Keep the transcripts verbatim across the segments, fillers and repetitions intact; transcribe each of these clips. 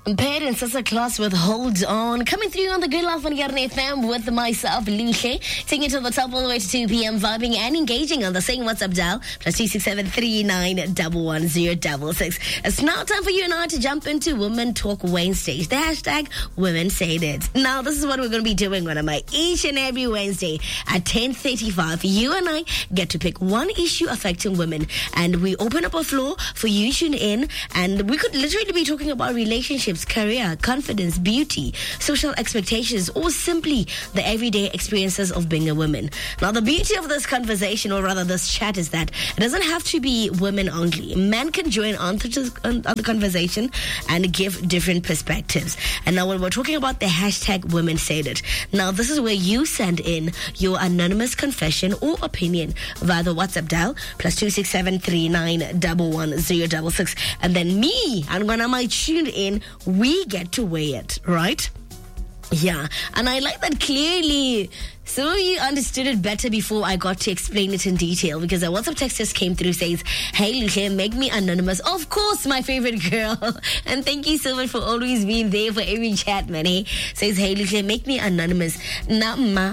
Parents, it's a class with Hold On. Coming through on the Good Life on Yarn F M with myself, Luche. Taking it to the top all the way to two p.m. Vibing and engaging on the same WhatsApp dial. Plus two six seven three nine one one zero six six. It's now time for you and I to jump into Women Talk Wednesdays. The hashtag Women Said It. Now, this is what we're going to be doing on my each and every Wednesday at ten thirty-five. You and I get to pick one issue affecting women. And we open up a floor for you to tune in. And we could literally be talking about relationships, career, confidence, beauty, social expectations, or simply the everyday experiences of being a woman. Now, the beauty of this conversation, or rather this chat, is that it doesn't have to be women only. Men can join on to the conversation and give different perspectives. And now, when we're talking about the hashtag Women Said It, now this is where you send in your anonymous confession or opinion via the WhatsApp dial, plus two six seven three nine one one zero six six. And then me, I'm gonna might tune in. We get to weigh it, right? Yeah, and I like that clearly. So you understood it better before I got to explain it in detail, because a WhatsApp text just came through, says, "Hey, Luche, make me anonymous." Of course, my favorite girl. And thank you so much for always being there for every chat, man. Hey, says, "Hey, Luche, make me anonymous." Now, ma,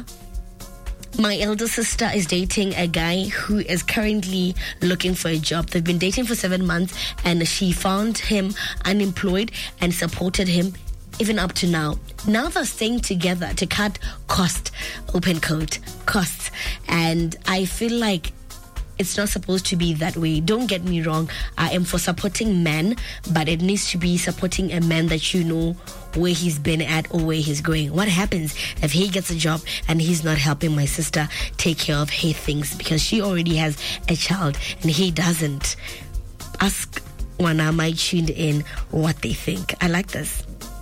my elder sister is dating a guy who is currently looking for a job. They've been dating for seven months and she found him unemployed and supported him even up to now. Now they're staying together to cut cost, open quote, costs. And I feel like it's not supposed to be that way. Don't get me wrong. I am for supporting men, but it needs to be supporting a man that you know where he's been at or where he's going. What happens if he gets a job and he's not helping my sister take care of her things because she already has a child and he doesn't? Ask one of my tuned in what they think. I like this.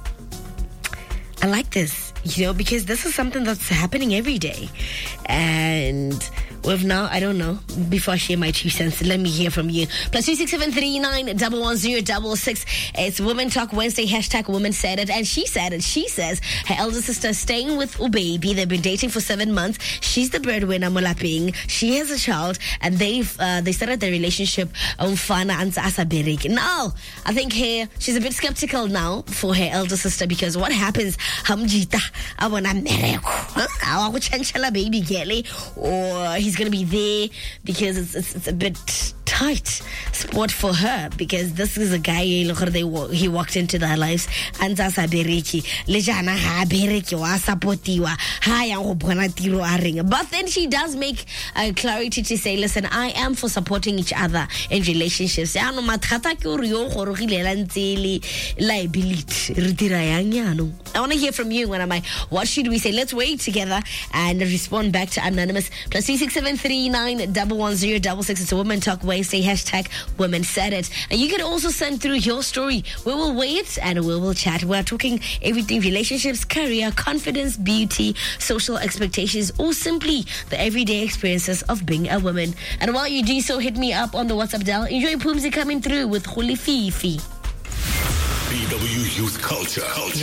I like this, you know, because this is something that's happening every day. And with now, I don't know, before I share my two cents, let me hear from you. Plus two six seven three nine one one zero six six. It's Women Talk Wednesday, hashtag Women Said It. And she said it. She says her elder sister is staying with her baby. They've been dating for seven months. She's the breadwinner, Molaping. She has a child, and they've uh, they started their relationship on Fana and Asaberik. Now, I think her, she's a bit skeptical now for her elder sister, because what happens? Hamjita, I want to baby Kelly, or he's going to be there because it's, it's, it's a bit tight spot for her, because this is a guy he walked into their lives and but then she does make a clarity to say, listen, I am for supporting each other in relationships. I want to hear from you. When I'm like, what should we say? Let's wait together and respond back to Anonymous. Plus three six seven three nine one one zero six six. It's a Women Talk Wednesday, hashtag Women Said It. And you can also send through your story. We will wait and we will chat. We're talking everything: relationships, career, confidence, beauty, social expectations, or simply the everyday experiences of being a woman. And while you do so, hit me up on the WhatsApp dial. Enjoy Poomsy coming through with Holy Fifi. B W Youth Culture. Culture.